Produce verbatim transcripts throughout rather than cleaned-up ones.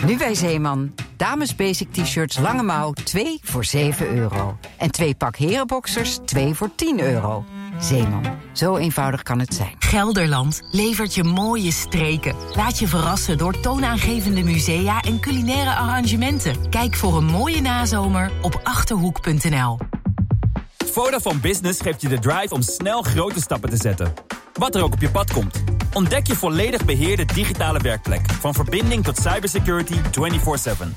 Nu bij Zeeman. Dames basic t-shirts lange mouw, twee voor zeven euro. En twee pak herenboxers, twee voor tien euro. Zeeman, zo eenvoudig kan het zijn. Gelderland levert je mooie streken. Laat je verrassen door toonaangevende musea en culinaire arrangementen. Kijk voor een mooie nazomer op achterhoek punt n l. Vodafone Business geeft je de drive om snel grote stappen te zetten. Wat er ook op je pad komt. Ontdek je volledig beheerde digitale werkplek. Van verbinding tot cybersecurity vierentwintig zeven.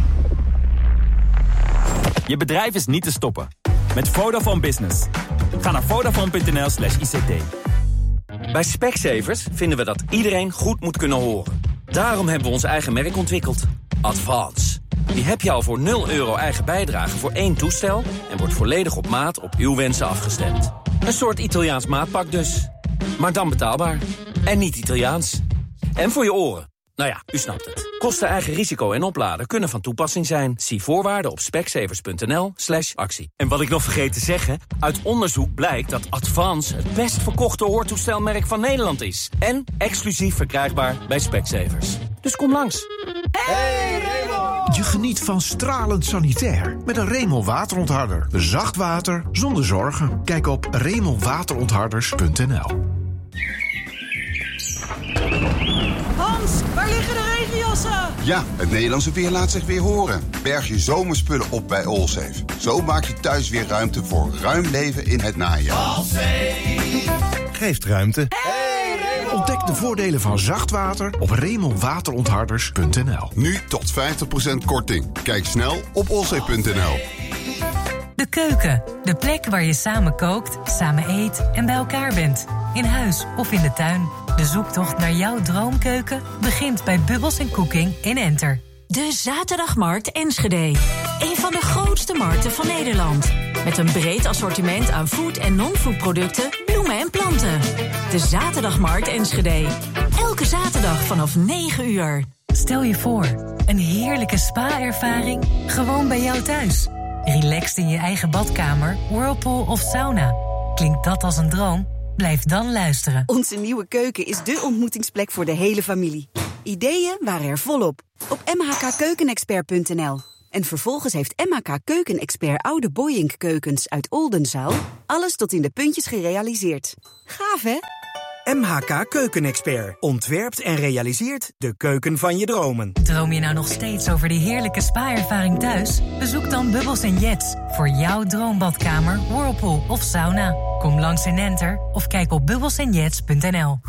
Je bedrijf is niet te stoppen. Met Vodafone Business. Ga naar vodafone punt n l slash I C T. Bij Specsavers vinden we dat iedereen goed moet kunnen horen. Daarom hebben we ons eigen merk ontwikkeld. Advance. Die heb je al voor nul euro eigen bijdrage voor één toestel... en wordt volledig op maat op uw wensen afgestemd. Een soort Italiaans maatpak dus. Maar dan betaalbaar. En niet Italiaans. En voor je oren. Nou ja, u snapt het. Kosten, eigen risico en opladen kunnen van toepassing zijn. Zie voorwaarden op specsavers punt n l slash actie. En wat ik nog vergeet te zeggen... uit onderzoek blijkt dat Advance het best verkochte hoortoestelmerk van Nederland is. En exclusief verkrijgbaar bij Specsavers. Dus kom langs. Hey Raymond! Je geniet van stralend sanitair met een Raymond waterontharder. Zacht water zonder zorgen. Kijk op raymond waterontharders punt n l. Hans, waar liggen de regenjassen? Ja, het Nederlandse weer laat zich weer horen. Berg je zomerspullen op bij Allsafe. Zo maak je thuis weer ruimte voor ruim leven in het najaar. Allsafe geeft ruimte. Hey, Raymond! Ontdek de voordelen van zacht water op raymond waterontharders punt n l. Nu tot vijftig procent korting. Kijk snel op allsafe punt n l. De keuken, de plek waar je samen kookt, samen eet en bij elkaar bent. In huis of in de tuin. De zoektocht naar jouw droomkeuken begint bij Bubbles en Cooking in Enter. De Zaterdagmarkt Enschede. Een van de grootste markten van Nederland. Met een breed assortiment aan food- en non-food producten, bloemen en planten. De Zaterdagmarkt Enschede. Elke zaterdag vanaf negen uur. Stel je voor, een heerlijke spa-ervaring gewoon bij jou thuis. Relaxed in je eigen badkamer, whirlpool of sauna. Klinkt dat als een droom? Blijf dan luisteren. Onze nieuwe keuken is dé ontmoetingsplek voor de hele familie. Ideeën waren er volop op m h k keukenexpert punt n l. En vervolgens heeft M H K Keukenexpert oude Boyink keukens uit Oldenzaal alles tot in de puntjes gerealiseerd. Gaaf, hè? M H K Keukenexpert ontwerpt en realiseert de keuken van je dromen. Droom je nou nog steeds over die heerlijke spa-ervaring thuis? Bezoek dan Bubbles en Jets voor jouw droombadkamer, whirlpool of sauna. Kom langs in Enter of kijk op bubbles en jets punt n l.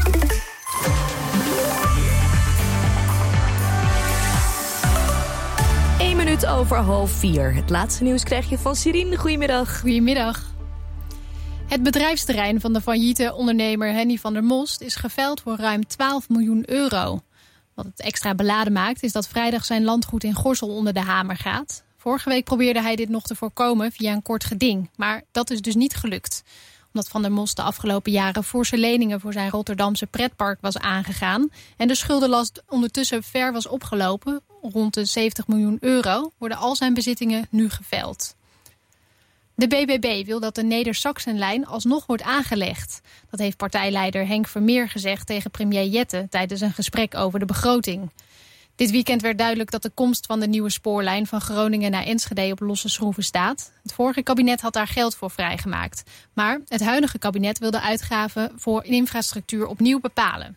Eén minuut over half vier. Het laatste nieuws krijg je van Sirine. Goedemiddag. Goedemiddag. Het bedrijfsterrein van de failliete ondernemer Henny van der Most is geveild voor ruim twaalf miljoen euro. Wat het extra beladen maakt is dat vrijdag zijn landgoed in Gorssel onder de hamer gaat. Vorige week probeerde hij dit nog te voorkomen via een kort geding. Maar dat is dus niet gelukt. Omdat Van der Most de afgelopen jaren forse leningen voor zijn Rotterdamse pretpark was aangegaan. En de schuldenlast ondertussen ver was opgelopen, rond de zeventig miljoen euro, worden al zijn bezittingen nu geveild. De B B B wil dat de Neder-Saxenlijn alsnog wordt aangelegd. Dat heeft partijleider Henk Vermeer gezegd tegen premier Jette tijdens een gesprek over de begroting. Dit weekend werd duidelijk dat de komst van de nieuwe spoorlijn van Groningen naar Enschede op losse schroeven staat. Het vorige kabinet had daar geld voor vrijgemaakt. Maar het huidige kabinet wil de uitgaven voor infrastructuur opnieuw bepalen.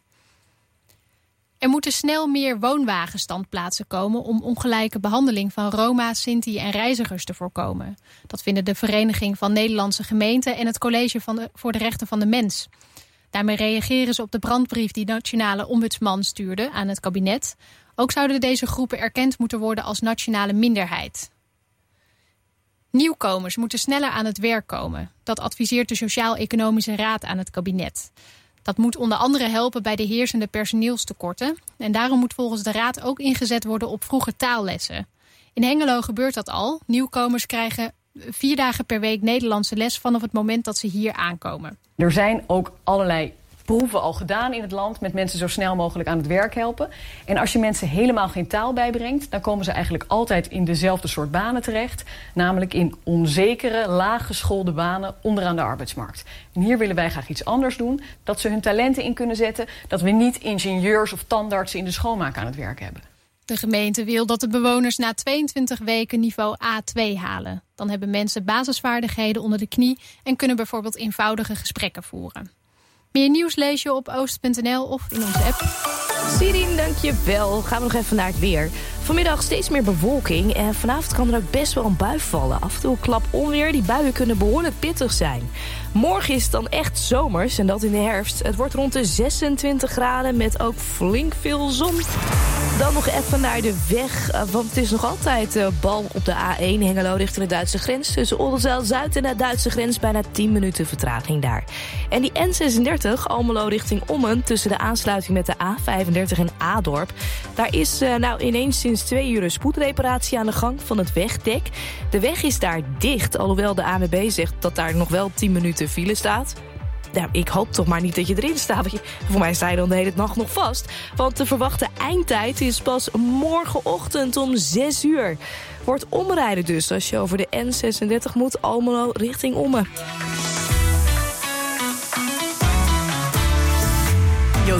Er moeten snel meer woonwagenstandplaatsen komen om ongelijke behandeling van Roma, Sinti en reizigers te voorkomen. Dat vinden de Vereniging van Nederlandse Gemeenten en het College van de, voor de Rechten van de Mens. Daarmee reageren ze op de brandbrief die Nationale Ombudsman stuurde aan het kabinet. Ook zouden deze groepen erkend moeten worden als nationale minderheid. Nieuwkomers moeten sneller aan het werk komen. Dat adviseert de Sociaal-Economische Raad aan het kabinet. Dat moet onder andere helpen bij de heersende personeelstekorten. En daarom moet volgens de Raad ook ingezet worden op vroege taallessen. In Hengelo gebeurt dat al. Nieuwkomers krijgen vier dagen per week Nederlandse les vanaf het moment dat ze hier aankomen. Er zijn ook allerlei proeven al gedaan in het land met mensen zo snel mogelijk aan het werk helpen. En als je mensen helemaal geen taal bijbrengt, dan komen ze eigenlijk altijd in dezelfde soort banen terecht. Namelijk in onzekere, laaggeschoolde banen onderaan de arbeidsmarkt. En hier willen wij graag iets anders doen. Dat ze hun talenten in kunnen zetten. Dat we niet ingenieurs of tandartsen in de schoonmaak aan het werk hebben. De gemeente wil dat de bewoners na tweeëntwintig weken niveau A twee halen. Dan hebben mensen basisvaardigheden onder de knie en kunnen bijvoorbeeld eenvoudige gesprekken voeren. Meer nieuws lees je op oost punt n l of in onze app. Sirien, dank je wel. Gaan we nog even naar het weer. Vanmiddag steeds meer bewolking en vanavond kan er ook best wel een bui vallen. Af en toe een klap onweer, die buien kunnen behoorlijk pittig zijn. Morgen is het dan echt zomers en dat in de herfst. Het wordt rond de zesentwintig graden met ook flink veel zon. Dan nog even naar de weg, want het is nog altijd uh, bal op de A één Hengelo richting de Duitse grens. Tussen Oldenzaal-Zuid en de Duitse grens bijna tien minuten vertraging daar. En die N zesendertig Almelo richting Ommen tussen de aansluiting met de A vijfendertig en Adorp. Daar is uh, nou ineens sinds twee uur een spoedreparatie aan de gang van het wegdek. De weg is daar dicht, alhoewel de A N W B zegt dat daar nog wel tien minuten file staat. Nou, ik hoop toch maar niet dat je erin staat. Voor mij sta je dan de hele nacht nog vast. Want de verwachte eindtijd is pas morgenochtend om zes uur. Wordt omrijden dus als je over de N zesendertig moet, Almelo richting Ommen.